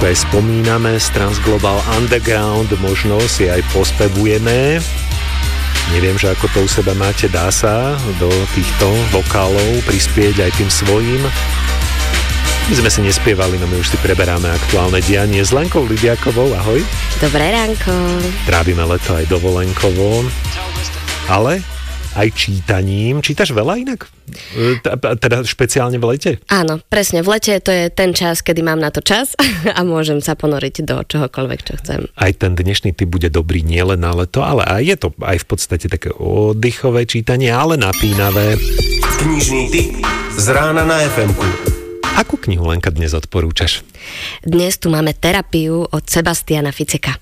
trošku aj spomíname, z Transglobal Underground možno si aj pospevujeme. Neviem, že ako to u seba máte, dá sa do týchto vokálov prispieť aj tým svojím. My sme si nespievali, no my už si preberáme aktuálne dianie s Lenkou Lidiakovou. Ahoj. Dobré ránko. Trávime leto aj dovolenkovo, ale aj čítaním. Čítaš veľa inak? Teda špeciálne v lete? Áno, presne. V lete to je ten čas, kedy mám na to čas a môžem sa ponoriť do čohokoľvek, čo chcem. Aj ten dnešný typ bude dobrý nielen na leto, ale aj je to aj v podstate také oddychové čítanie, ale napínavé. Knižný tip z rána na FM-ku. Akú knihu, Lenka, dnes odporúčaš? Dnes tu máme terapiu od Sebastiana Ficeka.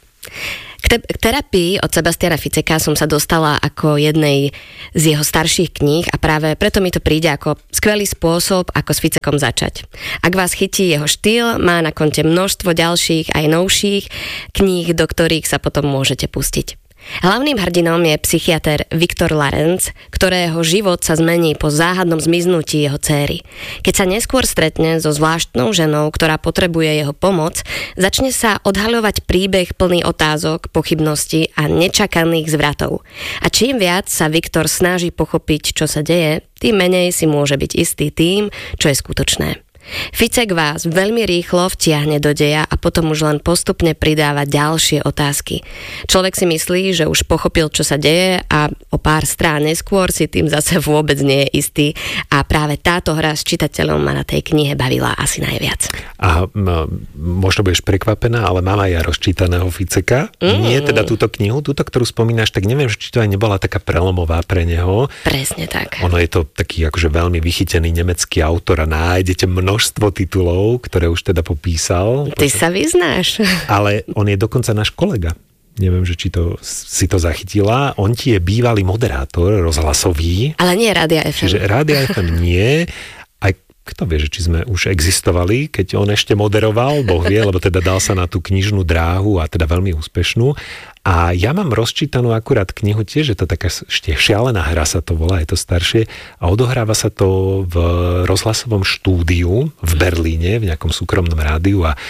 K terapii od Sebastiana Ficeka som sa dostala ako jednej z jeho starších kníh a práve preto mi to príde ako skvelý spôsob, ako s Ficekom začať. Ak vás chytí jeho štýl, má na konte množstvo ďalších aj novších kníh, do ktorých sa potom môžete pustiť. Hlavným hrdinom je psychiater Viktor Larenc, ktorého život sa zmení po záhadnom zmiznutí jeho dcéry. Keď sa neskôr stretne so zvláštnou ženou, ktorá potrebuje jeho pomoc, začne sa odhaľovať príbeh plný otázok, pochybností a nečakaných zvratov. A čím viac sa Viktor snaží pochopiť, čo sa deje, tým menej si môže byť istý tým, čo je skutočné. Ficek vás veľmi rýchlo vtiahne do deja a potom už len postupne pridáva ďalšie otázky. Človek si myslí, že už pochopil, čo sa deje a o pár strán neskôr si tým zase vôbec nie je istý a práve táto hra s čitateľom ma na tej knihe bavila asi najviac. A možno budeš prekvapená, ale mám aj ja rozčítaného Ficeka. Nie teda túto knihu, túto, ktorú spomínaš, tak neviem, či to aj nebola taká prelomová pre neho. Presne tak. Ono je to taký akože veľmi vychytený nemecký autor a nájdete množstvo titulov, ktoré už teda popísal. Ty sa vyznáš. Ale on je dokonca náš kolega. Neviem, že či si to zachytila. On ti je bývalý moderátor rozhlasový. Ale nie Rádia FM. Čiže Rádia FM nie. Aj kto vie, že či sme už existovali, keď on ešte moderoval, Boh vie, lebo teda dal sa na tú knižnú dráhu a teda veľmi úspešnú. A ja mám rozčítanú akurát knihu tiež, že to taká šialená hra sa to volá, je to staršie a odohráva sa to v rozhlasovom štúdiu v Berlíne, v nejakom súkromnom rádiu a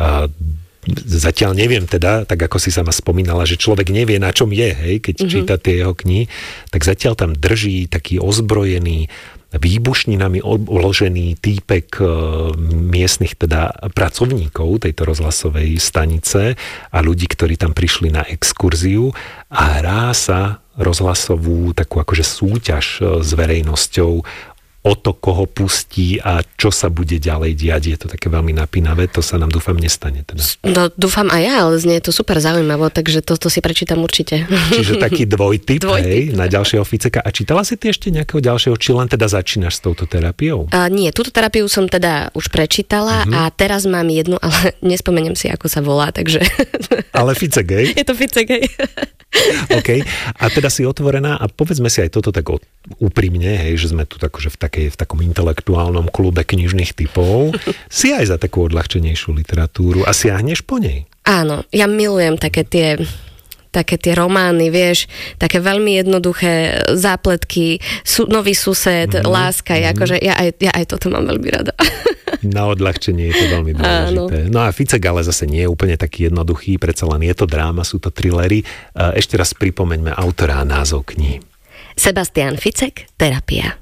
zatiaľ neviem teda, tak ako si sama spomínala, že človek nevie, na čom je, hej, keď číta tie jeho knihy, tak zatiaľ tam drží taký ozbrojený, výbušninami uložený týpek miestnych teda pracovníkov tejto rozhlasovej stanice a ľudí, ktorí tam prišli na exkurziu a hrá sa rozhlasovú takú akože súťaž s verejnosťou o to, koho pustí a čo sa bude ďalej diať. Je to také veľmi napínavé, to sa nám dúfam nestane. Teda. No dúfam aj ja, ale znie to super zaujímavo, takže toto si prečítam určite. Čiže taký dvojtyp, hej, na ďalšieho Ficeka. A čítala si ty ešte nejakého ďalšieho, či len teda začínaš s touto terapiou? Nie, túto terapiu som teda už prečítala a teraz mám jednu, ale nespomeniem si, ako sa volá, takže... Ale Ficek, hej? Je to Ficek, hej. OK. A teda si otvorená a povedzme si aj toto tak úprimne, hej, že sme tu akože v takom intelektuálnom klube knižných typov. Si aj za takú odľahčenejšiu literatúru a siahneš po nej? Áno, ja milujem také tie romány, vieš, také veľmi jednoduché zápletky, nový sused, láska, akože ja aj toto mám veľmi rada. Na odľahčenie je to veľmi dôležité. Áno. No a Ficek ale zase nie je úplne taký jednoduchý, predsa len je to dráma, sú to thrillery. Ešte raz pripomeňme autora a názov knihy. Sebastian Ficek, Terapia.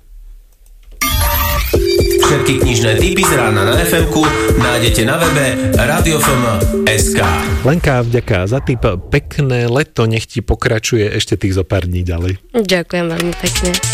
Všetky knižné tipy z rána na FM-ku nájdete na webe radiofm.sk. Lenka, vďaka za tip. Pekné leto, nech ti pokračuje ešte tých zo pár dní ďalej. Ďakujem veľmi pekne.